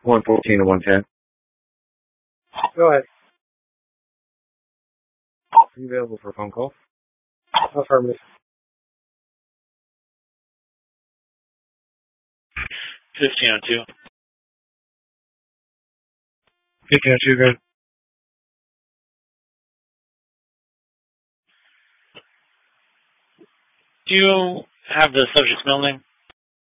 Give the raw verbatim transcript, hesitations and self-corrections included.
one fourteen to one ten. Go ahead. Are you available for a phone call? Affirmative. fifteen oh two. fifteen oh two, good. Do you have the subject's middle name?